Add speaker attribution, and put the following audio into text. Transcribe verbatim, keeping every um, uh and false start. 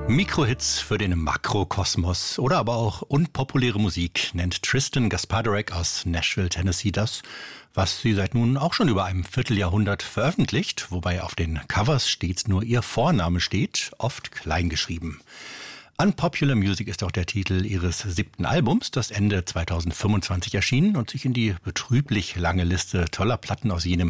Speaker 1: Mikrohits für den Makrokosmos oder aber auch unpopuläre Musik nennt Tristan Gaspadarek aus Nashville, Tennessee das, was sie seit nun auch schon über einem Vierteljahrhundert veröffentlicht, wobei auf den Covers stets nur ihr Vorname steht, oft kleingeschrieben. Unpopular Music ist auch der Titel ihres siebten Albums, das Ende zweitausendfünfundzwanzig erschien und sich in die betrüblich lange Liste toller Platten aus jenem